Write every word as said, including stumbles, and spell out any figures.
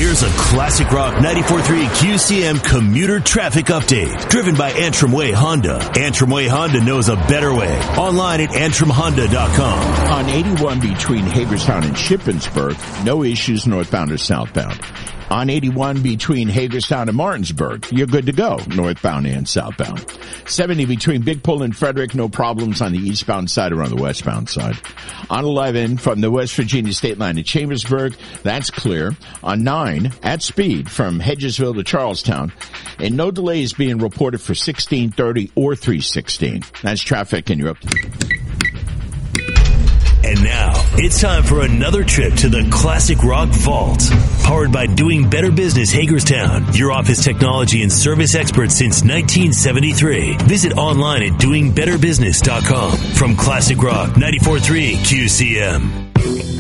Here's a Classic Rock ninety-four point three Q C M commuter traffic update, driven by Antrim Way Honda. Antrim Way Honda knows a better way. Online at antrim honda dot com. On eighty-one between Hagerstown and Shippensburg, no issues northbound or southbound. On eighty-one between Hagerstown and Martinsburg, you're good to go, northbound and southbound. seventy between Big Pull and Frederick, no problems on the eastbound side or on the westbound side. On eleven from the West Virginia state line to Chambersburg, that's clear. On nine at speed from Hedgesville to Charlestown, and no delays being reported for sixteen thirty or three sixteen. That's traffic, and you're up to... And now, it's time for another trip to the Classic Rock Vault. Powered by Doing Better Business Hagerstown, your office technology and service experts since nineteen seventy-three. Visit online at doing better business dot com. From Classic Rock ninety-four point three Q C M.